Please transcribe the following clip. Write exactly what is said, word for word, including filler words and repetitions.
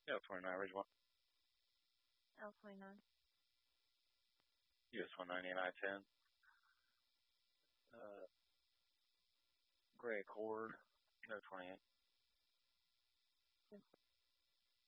Yeah, twenty-nine Ridge one. L twenty-nine. U S one ninety and I ten. Uh, Gray Accord. No twenty-eight.